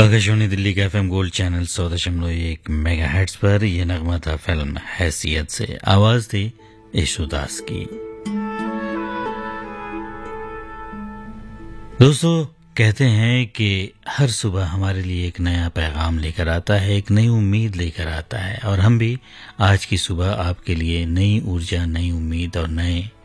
आकाशवाणी दिल्ली का FM gold channel 100.1 megahertz पर यह नगमा था फिल्म हैसियत से। आवाज थी यशुदास की। दोस्तों, कहते हैं कि हर सुबह हमारे लिए एक नया पैगाम लेकर आता है, एक नई उम्मीद लेकर आता है, और हम भी आज की सुबह आपके लिए नई ऊर्जा, नई उम्मीद और नए